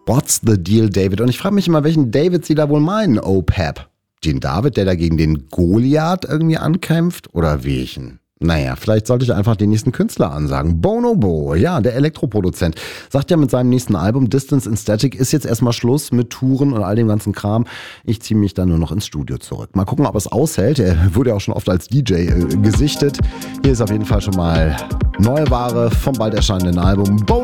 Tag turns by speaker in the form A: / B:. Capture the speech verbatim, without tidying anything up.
A: What's the deal, David? Und ich frage mich immer, welchen David sie da wohl meinen, oh Pep. Den David, der da gegen den Goliath irgendwie ankämpft? Oder welchen? Naja, vielleicht sollte ich einfach den nächsten Künstler ansagen. Bonobo, ja, der Elektroproduzent, sagt ja mit seinem nächsten Album Distance in Static ist jetzt erstmal Schluss mit Touren und all dem ganzen Kram. Ich ziehe mich dann nur noch ins Studio zurück. Mal gucken, ob es aushält. Er wurde ja auch schon oft als D J äh, gesichtet. Hier ist auf jeden Fall schon mal neue Ware vom bald erscheinenden Album Bonobo.